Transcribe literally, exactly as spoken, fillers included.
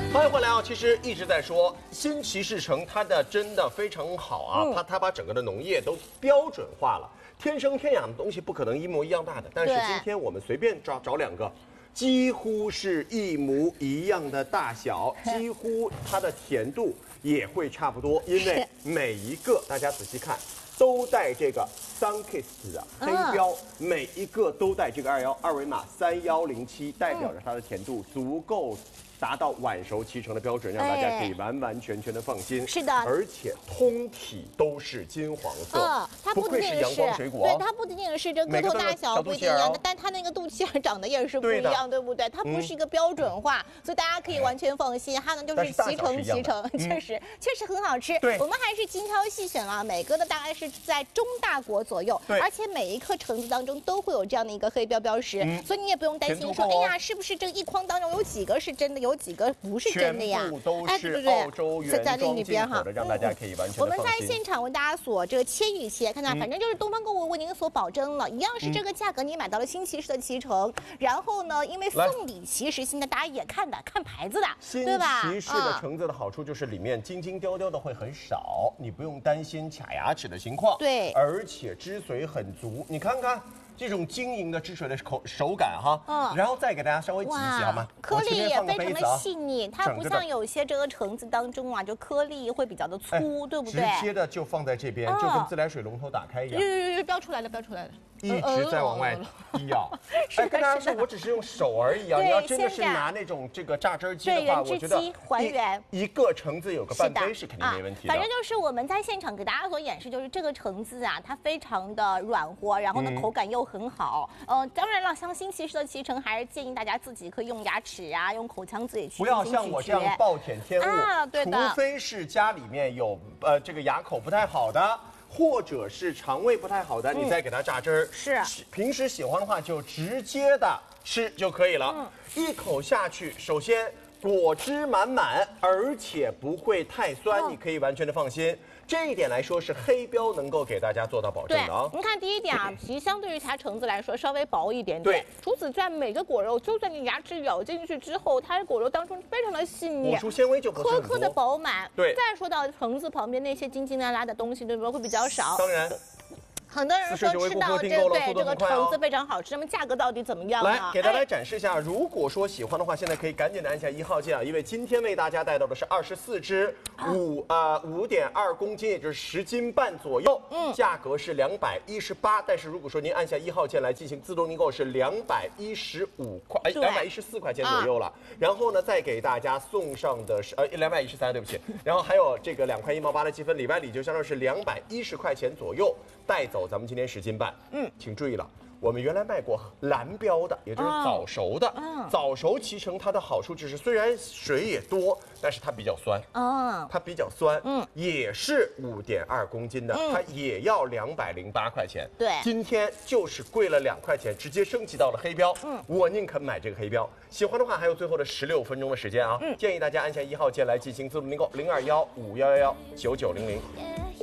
欢迎回来啊！其实一直在说新奇士城，它的真的非常好啊，嗯、它它把整个的农业都标准化了，天生天养的东西不可能一模一样大的，但是今天我们随便找找两个。 几乎是一模一样的大小，几乎它的甜度也会差不多，因为每一个大家仔细看，都带这个 Sunkist 的黑标，嗯、每一个都带这个二幺二维码三一零七，代表着它的甜度足够。 达到晚熟其成的标准，让大家可以完完全全的放心。 是的， 而且通体都是金黄色， 嗯，它不仅仅是阳光水果，对，它不仅仅是这个个头大小不一样的，但它那个肚脐眼长得也是不一样，对不对？它不是一个标准化，所以大家可以完全放心。它呢就是齐成齐成，确实确实很好吃。 对， 我们还是精挑细选了，每个的大概是在中大果左右，而且每一颗橙子当中都会有这样的一个黑标标识，所以你也不用担心说，哎呀，是不是这一筐当中有几个是真的，有 有几个不是真的呀？ 全部都是澳洲原装进口的，让大家可以完全的放心。 我们在现场为大家所这个切一切，看看，反正就是东方购物为您所保证了，一样是这个价格，你买到了新奇士的脐橙。然后呢，因为送礼其实现在大家也看的，看牌子的，对吧？ 新奇士的橙子的好处就是里面晶晶雕雕的会很少，你不用担心卡牙齿的情况。 对， 而且汁水很足，你看看。 这种晶莹的汁水的口手感哈，嗯，然后再给大家稍微挤一挤好吗？ 颗粒也非常的细腻，它不像有些这个橙子当中啊，就颗粒会比较的粗，对不对？ 直接的就放在这边，就跟自来水龙头打开一样。 哟，标出来了，标出来了， 一直在往外滴啊！哎，跟大家说，我只是用手而已啊。你要真的是拿那种这个榨汁机的话，我觉得还原一个橙子有个半杯是肯定没问题的。 反正就是我们在现场给大家所演示，就是这个橙子啊，它非常的软和，然后呢口感又很好。 呃，当然了，像新奇士的脐橙，还是建议大家自己可以用牙齿啊，用口腔自己去不要像我这样暴殄天物啊，对的。 除非是家里面有呃这个牙口不太好的，或者是肠胃不太好的，嗯、你再给它榨汁儿。 是。 平时喜欢的话，就直接的吃就可以了。嗯、一口下去，首先果汁满满，而且不会太酸，哦、你可以完全的放心。 这一点来说是黑标能够给大家做到保证的啊。 您看第一点啊，皮相对于其他橙子来说稍微薄一点点。对。除此之外，每个果肉就算你牙齿咬进去之后，它的果肉当中非常的细腻， 果蔬纤维就不是很多， 颗颗的饱满。 对。 再说到橙子旁边那些晶晶拉拉的东西，对不对？会比较少。 当然。 很多人说吃到这对这个橙子非常好吃，那么价格到底怎么样呢？ 来给大家展示一下，如果说喜欢的话，现在可以赶紧的按下一号键啊，因为今天为大家带到的是二十四只五呃五点二公斤，也就是十斤半左右，嗯，价格是两百一十八，但是如果说您按下一号键来进行自动订购是两百一十五块，哎，两百一十四块钱左右了。然后呢，再给大家送上的是呃两百一十三，对不起，然后还有这个两块一毛八的积分，里外里就相当于是两百一十块钱左右带走。 咱们今天十斤半，嗯，请注意了，我们原来卖过蓝标的，也就是早熟的。嗯，早熟脐橙它的好处就是虽然水也多，但是它比较酸。嗯，它比较酸。嗯，也是五点二公斤的，它也要两百零八块钱。对，今天就是贵了两块钱，直接升级到了黑标。嗯，我宁肯买这个黑标。喜欢的话，还有最后的十六分钟的时间啊。嗯，建议大家按下一号键来进行自动订购，零二幺五幺幺幺九九零零。